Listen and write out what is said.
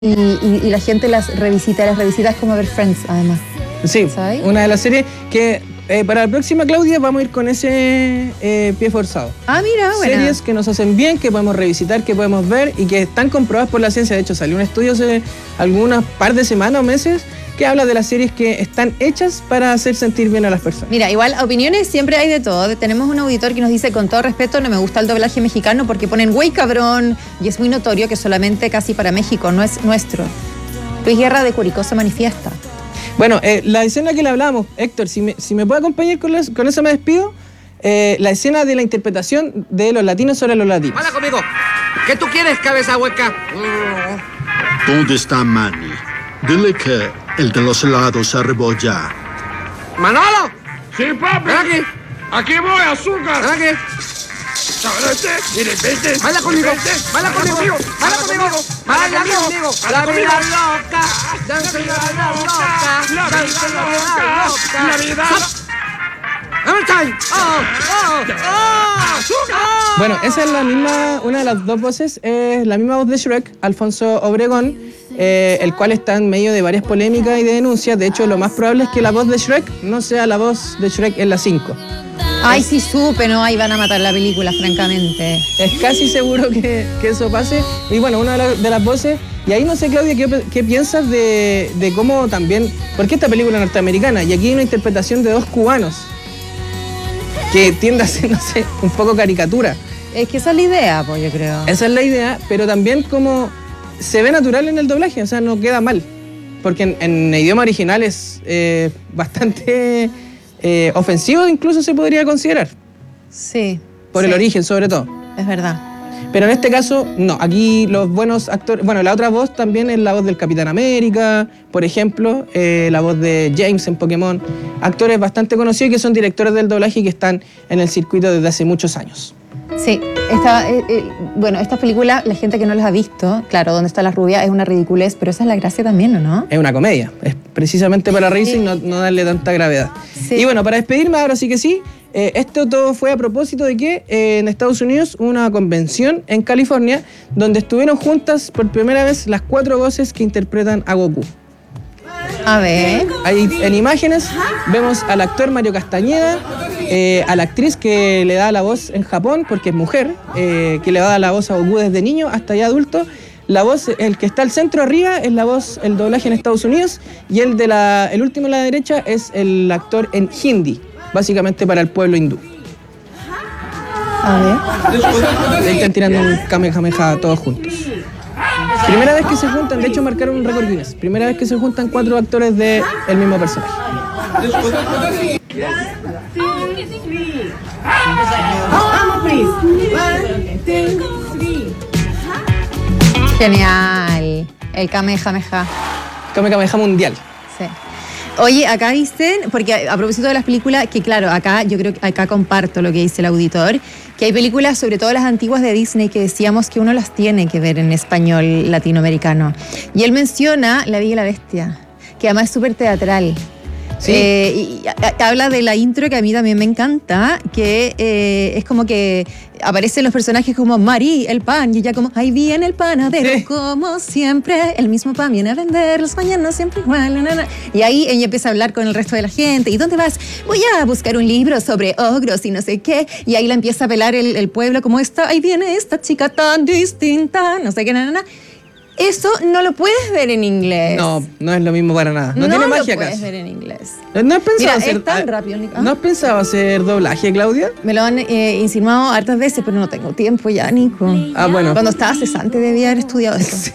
y la gente las revisita es como ver Friends, además. Sí, ¿sabes? Una de las series que para la próxima, Claudia, vamos a ir con ese pie forzado. Ah, mira, bueno. Series que nos hacen bien, que podemos revisitar, que podemos ver y que están comprobadas por la ciencia. De hecho, salió un estudio hace algunas par de semanas o meses que habla de las series que están hechas para hacer sentir bien a las personas. Mira, igual opiniones siempre hay de todo. Tenemos un auditor que nos dice, con todo respeto, no me gusta el doblaje mexicano porque ponen güey cabrón y es muy notorio que solamente casi para México, no es nuestro. Luis Guerra de Curicó se manifiesta. Bueno, la escena que le hablábamos, Héctor, si me puede acompañar con eso me despido. La escena de la interpretación de los latinos sobre los latinos. ¡Habla conmigo! ¿Qué tú quieres, cabeza hueca? ¿Dónde está Manny? Dile que el de los helados arribó ya. ¡Manolo! Sí, papi. ¡Ven aquí! Aquí voy, azúcar. ¡Ven aquí! Mire, vente. ¡Baila conmigo! ¡Baila conmigo! ¡Baila conmigo! ¡Baila conmigo! ¡La vida loca! ¡Danza la vida loca! ¡Danza la vida loca! ¡La vida! ¡Hammer time! ¡Oh! Bueno, esa es la misma, una de las dos voces, es la misma voz de Shrek, Alfonso Obregón, el cual está en medio de varias polémicas y de denuncias. De hecho, lo más probable es que la voz de Shrek no sea la voz de Shrek en la 5. Ay, sí supe, no, ahí van a matar la película, francamente. Es casi seguro que eso pase. Y bueno, una de las voces, y ahí no sé, Claudia, ¿qué piensas de cómo también, porque esta película es norteamericana y aquí hay una interpretación de dos cubanos que tiende a ser, no sé, un poco caricatura? Es que esa es la idea, pues, yo creo. Esa es la idea, pero también como se ve natural en el doblaje, o sea, no queda mal. Porque en idioma original es bastante ofensivo, incluso se podría considerar. Sí. Por el origen, sobre todo. Es verdad. Pero en este caso, no. Aquí los buenos actores... Bueno, la otra voz también es la voz del Capitán América, por ejemplo, la voz de James en Pokémon. Actores bastante conocidos y que son directores del doblaje y que están en el circuito desde hace muchos años. Sí, bueno, estas películas, la gente que no las ha visto, claro, ¿Dónde está la rubia? Es una ridiculez, pero esa es la gracia también, ¿o no? Es una comedia, es precisamente para reírse y no darle tanta gravedad. Sí. Y bueno, para despedirme ahora sí que sí, esto todo fue a propósito de que en Estados Unidos hubo una convención en California donde estuvieron juntas por primera vez las 4 voces que interpretan a Goku. A ver. Ahí en imágenes vemos al actor Mario Castañeda, a la actriz que le da la voz en Japón, porque es mujer, que le da la voz a Goku desde niño hasta ya adulto. La voz, el que está al centro arriba es la voz, el doblaje en Estados Unidos, y el último a la derecha es el actor en hindi, básicamente para el pueblo hindú. A ver. Ahí están tirando un kamehameha todos juntos. Primera vez que se juntan, de hecho marcaron un récord Guinness. Primera vez que se juntan 4 actores del mismo personaje. Genial. El Kamehameha. Kamehameha mundial. Sí. Oye, acá dicen, porque a propósito de las películas, que claro, acá yo creo que acá comparto lo que dice el auditor, que hay películas, sobre todo las antiguas de Disney, que decíamos que uno las tiene que ver en español latinoamericano. Y él menciona La Bella y la Bestia, que además es súper teatral. Sí. Y habla de la intro que a mí también me encanta, que es como que aparecen los personajes como Mari, el pan, y ella como, ahí viene el panadero, Sí. como siempre, el mismo pan viene a vender, los mañanas siempre igual, y ahí ella empieza a hablar con el resto de la gente, ¿y dónde vas? Voy a buscar un libro sobre ogros y no sé qué, y ahí la empieza a pelar el pueblo como esta, ahí viene esta chica tan distinta, no sé qué, Eso no lo puedes ver en inglés. No, no es lo mismo para nada. No tiene magia lo puedes acaso. ver en inglés. ¿No has pensado Mira, hacer, es tan rápido, Nico. ¿No has pensado hacer doblaje, Claudia? Me lo han insinuado hartas veces, pero no tengo tiempo ya, Nico. Ah, bueno. Cuando estaba cesante debía haber estudiado eso.